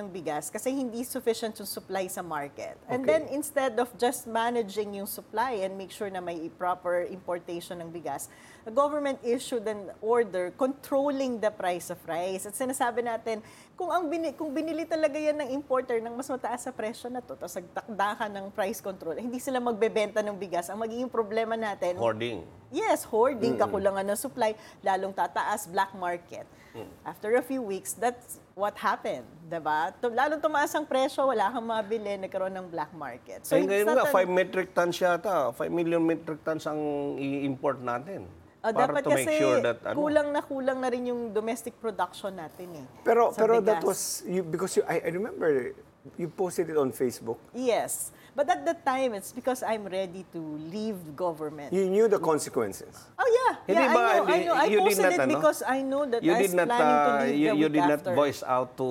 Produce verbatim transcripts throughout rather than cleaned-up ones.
ng bigas kasi hindi sufficient yung supply sa market. And Okay. then instead of just managing yung supply and make sure na may proper importation ng bigas, the government issued an order controlling the price of rice. At sinasabi natin, kung ang bini, kung binili talaga yan ng importer ng mas mataas sa presyo na to, tapos nagtakda ka ng price control, hindi sila magbebenta ng bigas. Ang magiging problema natin, Hoarding. yes, hoarding, kakulangan ng supply, lalong tataas, black market. After a few weeks, that's what happened, diba? Tum- Lalong tumaas ang presyo, wala kang mabili, nagkaroon ng black market. So, eh, it's ngayon not nga, an- five metric tons yata, five million metric tons ang i-import natin. Ah, para dapat to make kasi sure that, ano, kulang na kulang na rin yung domestic production natin eh. Pero sa pero that bigas. was you because you, I, I remember you posted it on Facebook. Yes. But at that time, it's because I'm ready to leave government. You knew the consequences. Oh yeah, Hindi yeah, ba, I know, I hindi- know. I you did posted not, it ano? because I know that you I was did not, planning to uh, leave you, the you week did not after. voice out to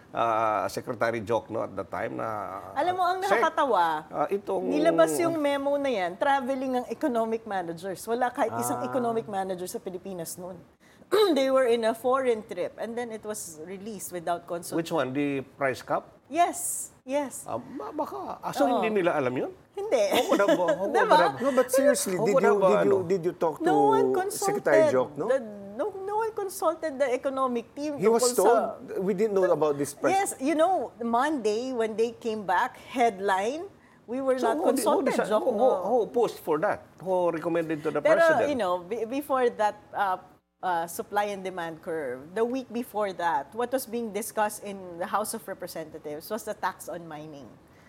uh, Secretary Jokno at the time na... Alam mo, ang Sec, nakakatawa, ah, itong... nilabas yung memo na yan, traveling ng economic managers. Wala kahit isang Ah. economic manager sa Pilipinas noon. They were in a foreign trip and then it was released without consultation. Which one? The price cap? Yes, yes. Ah, ba- baka. Ah, so Oo. hindi nila alam yun? Hindi. How could have, how could Diba? have- No, but seriously, How did could you have, did you ano? did you talk to No one consulted. Secretary Jok, no? The, no, no one consulted the economic team. He was tungkol sa- told we didn't know about this press. Yes, you know, Monday when they came back, headline, we were So not who, consulted. who, Jok, who, who, no. who posed for that? Who recommended to the Pero, president? you know, be- before that uh, uh, supply and demand curve, the week before that, what was being discussed in the House of Representatives was the tax on mining.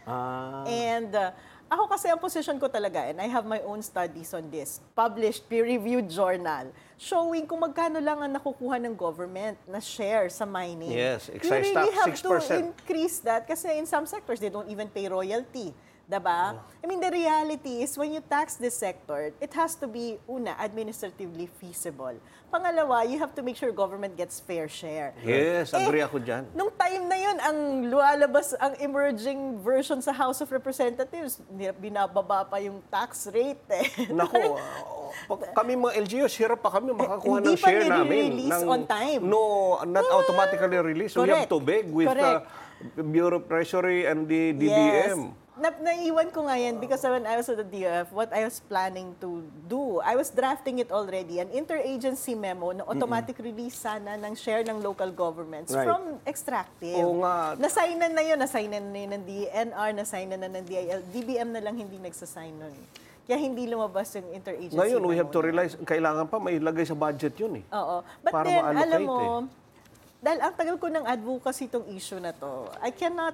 Ah. And uh, ako kasi ang position ko talaga, and I have my own studies on this, published, peer-reviewed journal, showing kung magkano lang ang nakukuha ng government na share sa mining. Yes, We excise really tax, have six to percent. increase that kasi in some sectors, they don't even pay royalty. Diba? I mean, the reality is when you tax this sector, it has to be, una, administratively feasible. Pangalawa, you have to make sure government gets fair share. Yes, agree ako dyan. Nung time na yun, ang lumalabas, ang emerging version sa House of Representatives, ni- binababa pa yung tax rate eh. Naku, ah, pag kami mga L G Us, hirap pa kami makakuha Hindi ng pa share namin. nire-release ng- on time. No, not automatically released. We have Correct. to beg with the Correct. Bureau of Treasury and the D B M. Yes. Na, naiwan ko nga yan because when I was at the D O F, what I was planning to do, I was drafting it already, an interagency memo na automatic release sana ng share ng local governments Right. from extractive. Oo nga. Nasaynan na yun, nasaynan na yun ng D N R, nasaynan na ng D I L, D B M na lang hindi nagsasign nun. Kaya hindi lumabas yung interagency Ngayon, we memo have to na. realize, kailangan pa may ilagay sa budget yun eh. Oo. But Para then, ma-allocate alam mo, eh. dahil ang tagal ko ng advocacy itong issue na to, I cannot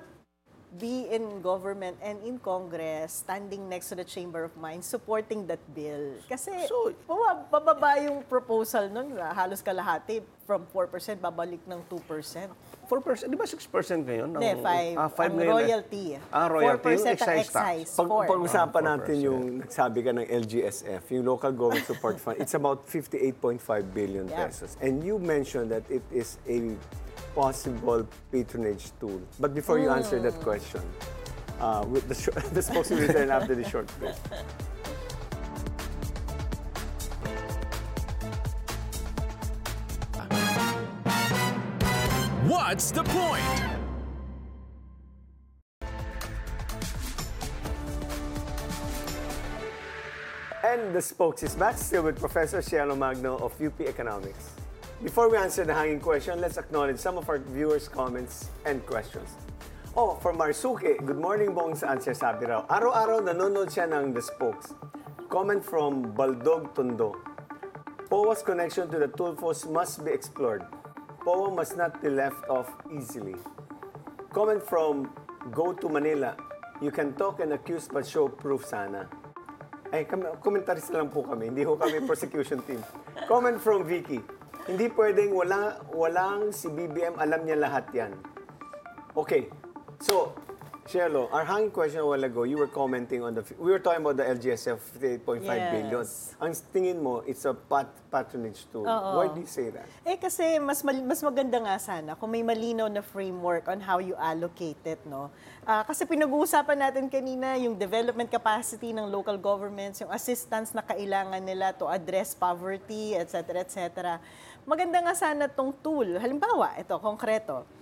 be in government and in Congress, standing next to the Chamber of Mines, supporting that bill. Kasi So- bawa- bababa yung proposal nun, halos kalahati, from four percent babalik ng two percent. four percent, di ba six percent ngayon? Hindi, Ang- five. Ah, five ang ngayon eh. royalty. Ah, royalty. four percent Yung ang excise tax. excise. Pag, four. pag-usapan Ah, natin yung nagsabi ka ng L G S F, yung Local Government Support Fund, it's about fifty-eight point five billion Yeah. pesos. And you mentioned that it is a possible patronage tool. But before you answer that question, uh, with the, sh- the spokesman will return after the short break. What's the point? And the spokes is back, still with Professor Cielo Magno of U P Economics. Before we answer the hanging question, let's acknowledge some of our viewers' comments and questions. Oh, from Marsuke, good morning Bong saan siya sabi raw. Araw-araw nanonood siya ng The Spokes. Comment from Baldog Tondo. P O A's connection to the Tulfos must be explored. P O A must not be left off easily. Comment from Go to Manila. You can talk and accuse but show proof sana. Ay, kami, commentaries lang po kami. Hindi ho kami prosecution team. Comment from Vicky. Hindi pwedeng wala, walang si B B M, alam niya lahat yan. Okay. So, Cielo, our hanging question a while ago, you were commenting on the, we were talking about the L G S F fifty-eight point five Yes. billion. Ang tingin mo, it's a pat patronage tool. Oo. Why do you say that? Eh kasi mas mal- mas maganda nga sana kung may malinaw na framework on how you allocate it, no? Ah, kasi pinag-uusapan natin kanina yung development capacity ng local governments, yung assistance na kailangan nila to address poverty, et cetera, et cetera. Maganda nga sana tong tool. Halimbawa, ito, konkreto.